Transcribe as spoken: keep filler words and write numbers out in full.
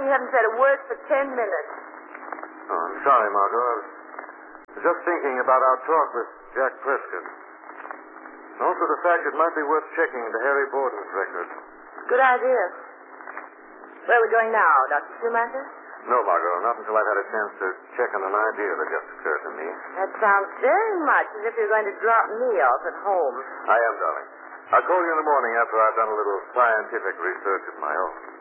you haven't said a word for ten minutes. Oh, I'm sorry, Margot. I was just thinking about our talk with Jack Prescott. And also the fact it might be worth checking into Harry Borden's record. Good idea. Where are we going now, Doctor Schumacher? No, Margot, not until I've had a chance to check on an idea that just occurred to me. That sounds very much as if you're going to drop me off at home. I am, darling. I'll call you in the morning after I've done a little scientific research of my own.